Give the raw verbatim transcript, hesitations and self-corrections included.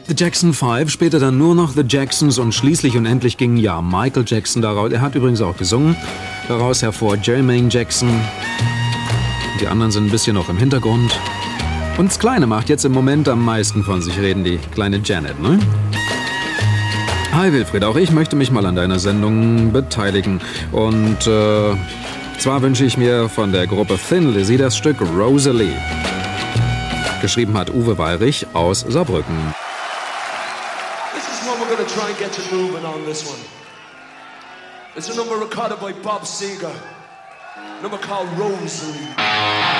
The Jackson Five, später dann nur noch The Jacksons und schließlich und endlich ging ja Michael Jackson daraus. Er hat übrigens auch gesungen. Daraus hervor Jermaine Jackson. Die anderen sind ein bisschen noch im Hintergrund. Und das Kleine macht jetzt im Moment am meisten von sich reden, die kleine Janet, ne? Hi Wilfried, auch ich möchte mich mal an deiner Sendung beteiligen. Und äh, zwar wünsche ich mir von der Gruppe Thin Lizzy das Stück Rosalie. Geschrieben hat Uwe Weilrich aus Saarbrücken. We're going to try and get you moving on this one. It's a number recorded by Bob Seger. A number called Rosalie.